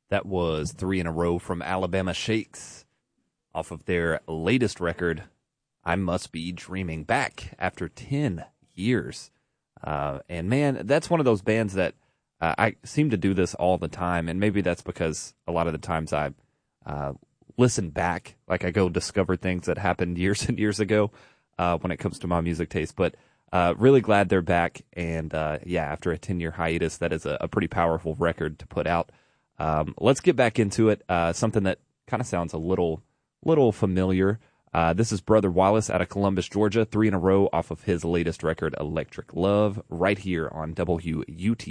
That was three in a row from Alabama Shakes off of their latest record, I Must Be Dreaming, back after 10 years. And man, that's one of those bands that I seem to do this all the time. And maybe that's because a lot of the times I listen back, like I go discover things that happened years and years ago when it comes to my music taste. But really glad they're back. And after a 10-year hiatus, that is a pretty powerful record to put out. Let's get back into it. Something that kind of sounds a little familiar. This is Brother Wallace out of Columbus, Georgia, three in a row off of his latest record, Electric Love, right here on WUT.